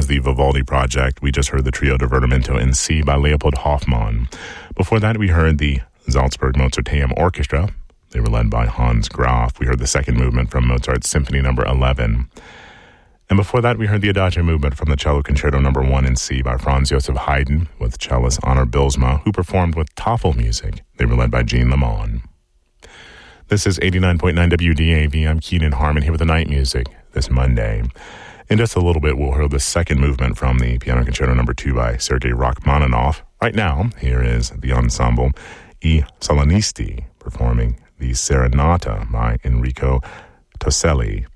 was the Vivaldi Project. We just heard the Trio Divertimento in C by Leopold Hoffmann. Before that, we heard the Salzburg Mozarteum Orchestra. They were led by Hans Graf. We heard the second movement from Mozart's Symphony No. 11. And before that, we heard the Adagio movement from the Cello Concerto No. 1 in C by Franz Joseph Haydn with cellist Honor Bilsma, who performed with Tafel Music. They were led by Jean Lemon. This is 89.9 WDAV. I'm Keenan Harmon here with the night music this Monday. In just a little bit, we'll hear the second movement from the Piano Concerto No. 2 by Sergei Rachmaninoff. Right now, here is the ensemble I Salonisti performing the Serenata by Enrico Toselli.